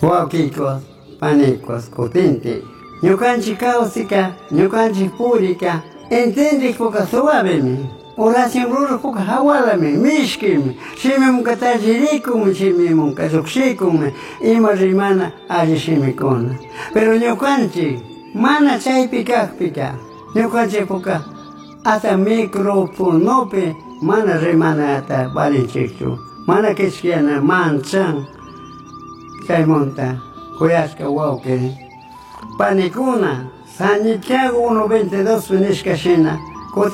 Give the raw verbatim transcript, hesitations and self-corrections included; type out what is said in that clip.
wawkikos, panikos, kutinti. Ñukanchik kawsika, ñukanchik purika, entendik puka suavemi. Oración ruru puka hawalami, mishkimi, shimi munka tajirikumi, shimi munka lluqshikumi, ima rimana alli shimikuna. Pero ñukanchik, mana chaypi kaqpika, ñukanchik puka hasta microfonopi mana rimana ata balinchikchu, mana kichkiyana manchan, chaymunta, kuyashka wawki. Panikuna, San Santiago uno veintidós nishka shina,